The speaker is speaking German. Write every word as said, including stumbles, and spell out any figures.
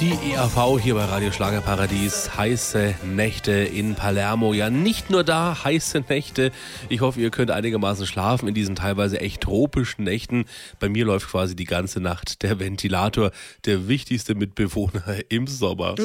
Die E A V hier bei Radio Schlagerparadies. Heiße Nächte in Palermo. Ja, nicht nur da, heiße Nächte. Ich hoffe, ihr könnt einigermaßen schlafen in diesen teilweise echt tropischen Nächten. Bei mir läuft quasi die ganze Nacht der Ventilator, der wichtigste Mitbewohner im Sommer.